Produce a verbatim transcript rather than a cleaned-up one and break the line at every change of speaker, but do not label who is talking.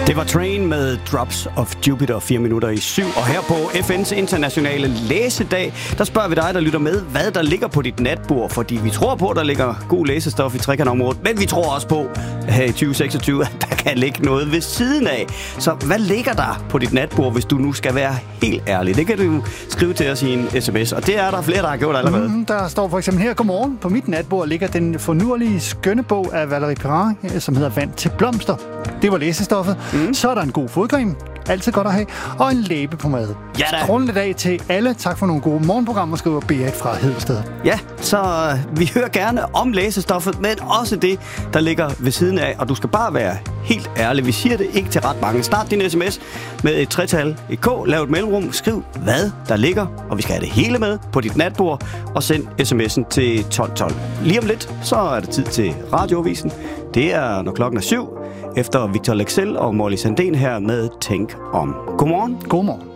Det var Train med Drops of Jupiter, fire minutter i syv. Og her på F N's internationale læsedag, der spørger vi dig, der lytter med, hvad der ligger på dit natbord. Fordi vi tror på, at der ligger god læsestof i trekantområdet, men vi tror også på, her i tyve seksogtyve, at der kan ligge noget ved siden af. Så hvad ligger der på dit natbord, hvis du nu skal være helt ærlig? Det kan du skrive til os i en sms, og det er der flere, der har gjort allerede.
Mm, der står for eksempel her, godmorgen. På mit natbord ligger den fornurlige skønne bog af Valérie Perrin, som hedder Vand til blomster. Det var læsestoffet. Mm. Så er der en god fodcreme. Altid godt at have. Og en læbepomade.
Ja da.
Strålende dag til alle. Tak for nogle gode morgenprogrammer, skriver Beat fra Hedensted.
Ja, så uh, vi hører gerne om læsestoffet, men også det, der ligger ved siden af. Og du skal bare være helt ærlig. Vi siger det ikke til ret mange. Start din sms med et tretal, et K, lav et mellemrum, skriv hvad der ligger, og vi skal have det hele med på dit natbord, og send sms'en til tolv tolv. Lige om lidt, så er det tid til Radioavisen. Det er, når klokken er syv, efter Victor Lexell og Molly Sandén her med Tænk om. Godmorgen.
Godmorgen.